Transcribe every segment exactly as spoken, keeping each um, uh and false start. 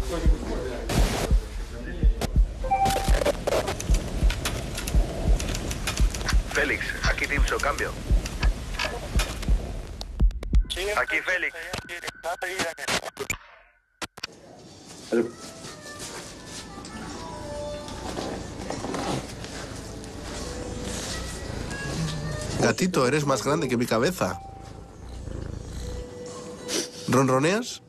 Félix, aquí Timso, cambio. Aquí Félix. Gatito, eres más grande que mi cabeza. ¿Ronroneas?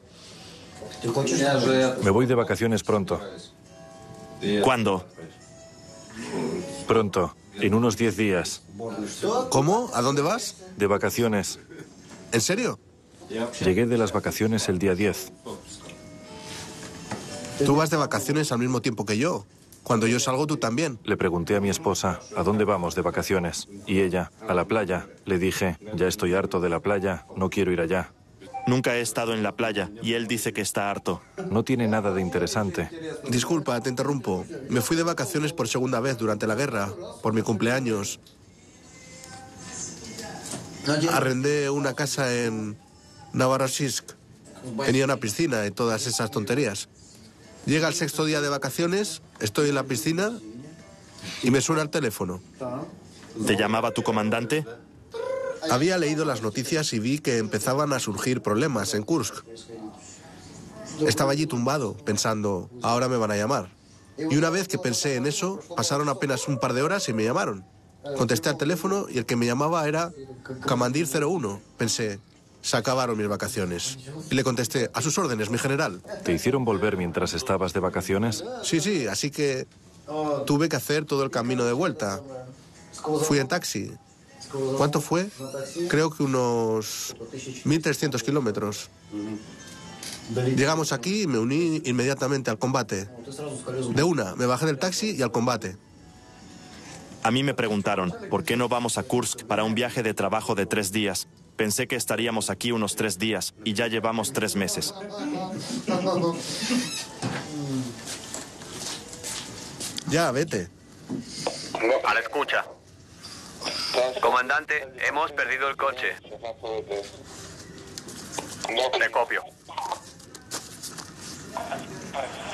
Me voy de vacaciones pronto. ¿Cuándo? Pronto, en unos diez días. ¿Cómo? ¿A dónde vas? De vacaciones. ¿En serio? Llegué de las vacaciones el día diez. Tú vas de vacaciones al mismo tiempo que yo. Cuando yo salgo, tú también. Le pregunté a mi esposa, ¿a dónde vamos de vacaciones? Y ella, a la playa. Le dije, ya estoy harto de la playa, no quiero ir allá. Nunca he estado en la playa y él dice que está harto. No tiene nada de interesante. Disculpa, te interrumpo. Me fui de vacaciones por segunda vez durante la guerra, por mi cumpleaños. Arrendé una casa en Novorossiysk. Tenía una piscina y todas esas tonterías. Llega el sexto día de vacaciones, estoy en la piscina y me suena el teléfono. ¿Te llamaba tu comandante? Había leído las noticias y vi que empezaban a surgir problemas en Kursk. Estaba allí tumbado, pensando, ahora me van a llamar. Y una vez que pensé en eso, pasaron apenas un par de horas y me llamaron. Contesté al teléfono y el que me llamaba era Kamandir cero uno. Pensé, se acabaron mis vacaciones. Y le contesté, a sus órdenes, mi general. ¿Te hicieron volver mientras estabas de vacaciones? Sí, sí, así que tuve que hacer todo el camino de vuelta. Fui en taxi. ¿Cuánto fue? Creo que unos mil trescientos kilómetros. Llegamos aquí y me uní inmediatamente al combate. De una, me bajé del taxi y al combate. A mí me preguntaron, ¿por qué no vamos a Kursk para un viaje de trabajo de tres días? Pensé que estaríamos aquí unos tres días y ya llevamos tres meses. Ya, vete. A la escucha. Comandante, hemos perdido el coche. Le copio.